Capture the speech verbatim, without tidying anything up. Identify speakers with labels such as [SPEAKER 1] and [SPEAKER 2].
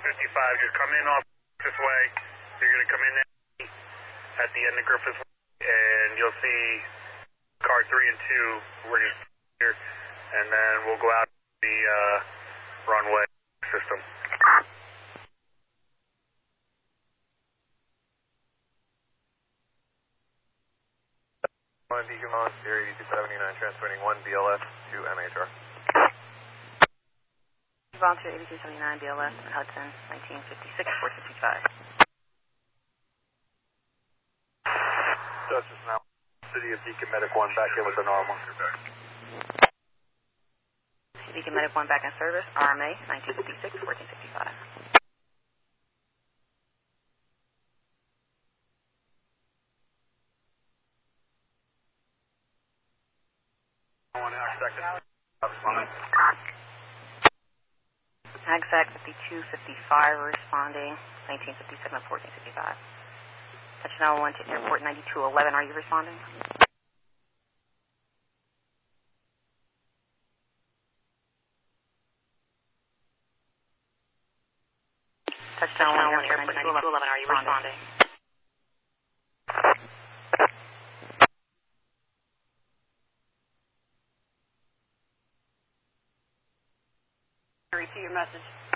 [SPEAKER 1] fifty-five, just come in off this way. You're going to come in at the end of Griffith's Way, and you'll see car three and two. We're just here, and then we'll go out the uh, runway system.
[SPEAKER 2] On Beacon Lawn, Sierra eighty-two seventy-nine, transmitting one B L S to M H R.
[SPEAKER 3] Volunteer eighty-two seventy-nine, B L S, Hudson, nineteen fifty-six, four fifty-five.
[SPEAKER 2] Justice now. City of Beacon Medic one back in with an R one.
[SPEAKER 3] Beacon Medic one back in service, R M A, nineteen fifty-six, fourteen fifty-five.
[SPEAKER 2] One hour second. Responding.
[SPEAKER 3] Hagsack fifty-two fifty-five responding, nineteen fifty-seven, fourteen fifty-five. Touchdown one to airport ninety-two eleven, are you responding? Touchdown one to airport ninety-two eleven, are you responding?
[SPEAKER 4] Repeat your message.